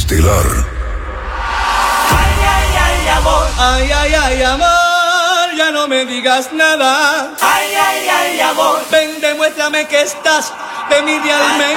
estelar. Ay, ay, ay, amor. Ay, ay, ay, amor. Ya no me digas nada. Ay, ay, ay, amor. Ven, demuéstrame que estás de mi realmente.